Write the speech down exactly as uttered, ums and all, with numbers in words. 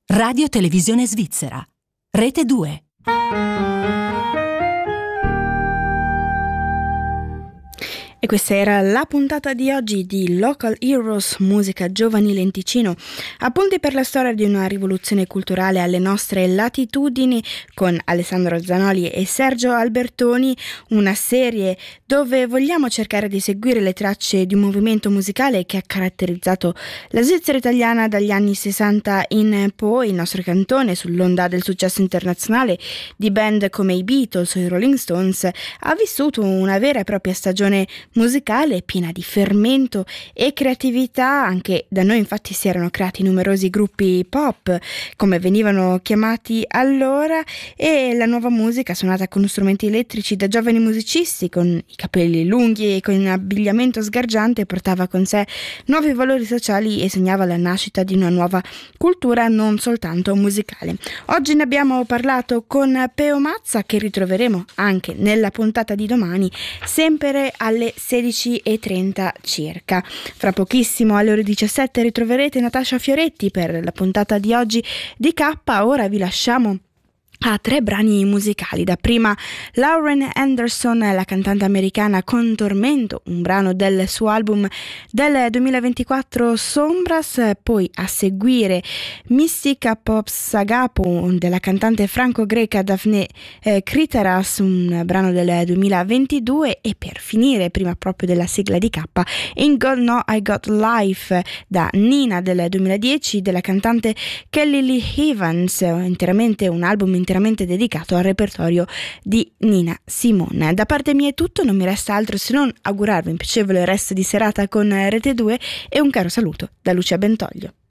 Radio Televisione Svizzera. Rete due. E questa era la puntata di oggi di Local Heroes, musica giovanile in Ticino, appunti per la storia di una rivoluzione culturale alle nostre latitudini, con Alessandro Zanoli e Sergio Albertoni, una serie dove vogliamo cercare di seguire le tracce di un movimento musicale che ha caratterizzato la Svizzera italiana dagli anni sessanta in poi. Il nostro cantone, sull'onda del successo internazionale di band come i Beatles o i Rolling Stones, ha vissuto una vera e propria stagione musicale piena di fermento e creatività. Anche da noi infatti si erano creati numerosi gruppi pop, come venivano chiamati allora, e la nuova musica suonata con strumenti elettrici da giovani musicisti con i capelli lunghi e con un abbigliamento sgargiante portava con sé nuovi valori sociali e segnava la nascita di una nuova cultura non soltanto musicale. Oggi ne abbiamo parlato con Peo Mazza, che ritroveremo anche nella puntata di domani, sempre alle sedici e trenta circa. Fra pochissimo alle ore diciassette ritroverete Natascia Fioretti per la puntata di oggi di K. Ora vi lasciamo a tre brani musicali. Dapprima Lauren Anderson, la cantante americana, con Tormento, un brano del suo album del duemilaventiquattro Sombras. Poi a seguire Mystica Pop Sagapo della cantante franco-greca Daphne eh, Kriteras, un brano del duemilaventidue. E per finire, prima proprio della sigla di K, In God No I Got Life da Nina del duemiladieci della cantante Kelly Lee Evans, interamente un album interamente dedicato al repertorio di Nina Simone. Da parte mia è tutto, non mi resta altro se non augurarvi un piacevole resto di serata con Rete due e un caro saluto da Lucia Bentoglio.